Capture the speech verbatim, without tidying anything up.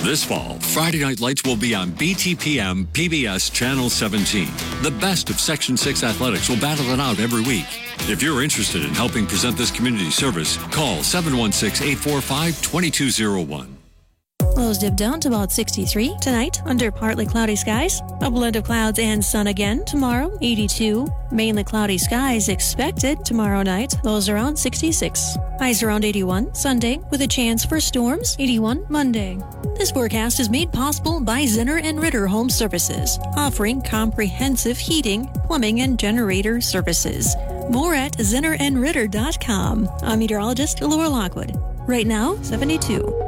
This fall, Friday Night Lights will be on B T P M P B S Channel seventeen. The best of Section six athletics will battle it out every week. If you're interested in helping present this community service, call seven one six, eight four five, two two zero one. Lows dip down to about sixty-three. Tonight, under partly cloudy skies. A blend of clouds and sun again. Tomorrow, eighty-two. Mainly cloudy skies expected tomorrow night. Lows around sixty-six. Highs around eighty-one. Sunday, with a chance for storms. eighty-one Monday. This forecast is made possible by Zinner and Ritter Home Services, offering comprehensive heating, plumbing, and generator services. More at zinner and ritter dot com. I'm meteorologist Laura Lockwood. Right now, seventy-two.